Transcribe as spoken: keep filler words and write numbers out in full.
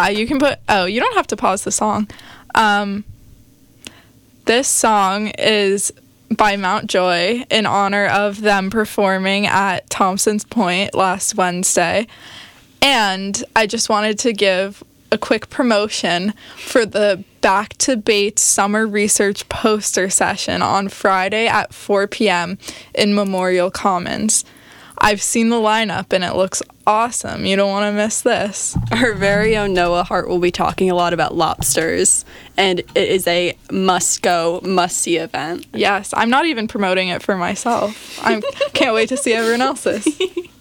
Uh, you can put, oh, you don't have to pause the song. Um, this song is by Mountjoy in honor of them performing at Thompson's Point last Wednesday. And I just wanted to give a quick promotion for the Back to Bates Summer Research Poster Session on Friday at four p.m. in Memorial Commons. I've seen the lineup and it looks awesome. You don't want to miss this. Our very own Noah Hart will be talking a lot about lobsters, and it is a must-go, must-see event. Yes, I'm not even promoting it for myself. I can't wait to see everyone else's.